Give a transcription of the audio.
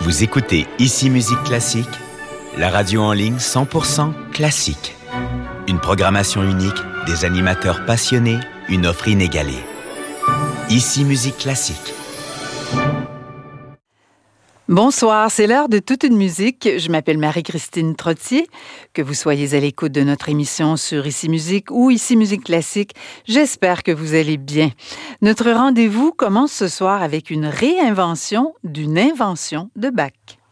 Vous écoutez Ici Musique Classique, la radio en ligne 100% classique. Une programmation unique, des animateurs passionnés, une offre inégalée. Ici Musique Classique. Bonsoir, c'est l'heure de toute une musique. Je m'appelle Marie-Christine Trottier. Que vous soyez à l'écoute de notre émission sur Ici Musique ou Ici Musique Classique, j'espère que vous allez bien. Notre rendez-vous commence ce soir avec une réinvention d'une invention de Bach.